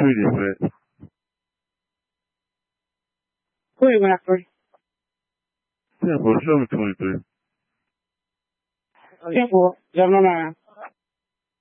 注意点ね。 Cui buona storia. Sì, buongiorno, come tu? Giorno